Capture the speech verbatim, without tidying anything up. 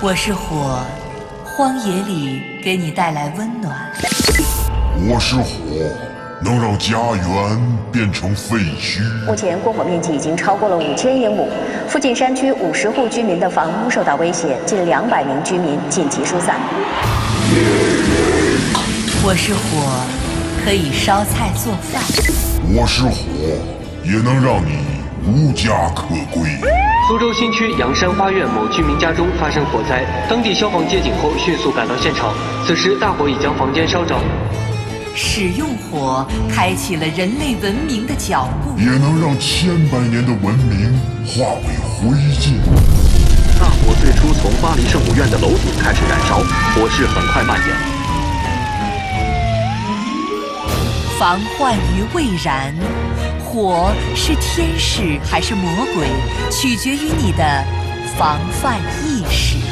我是火，荒野里给你带来温暖。 我是火，能让家园变成废墟。 目前过火面积已经超过了五千英亩，附近山区五十户居民的房屋受到威胁，近两百名居民紧急疏散。 我是火，可以烧菜做饭。 我是火，也能让你无家可归。 苏州新区阳山花苑某居民家中发生火灾，当地消防接警后迅速赶到现场，此时大火已将房间烧着。 使用火开启了人类文明的脚步， 也能让千百年的文明化为灰烬。 大火最初从巴黎圣母院的楼顶开始燃烧，火势很快蔓延。 防患于未然，火是天使还是魔鬼，取决于你的防范意识。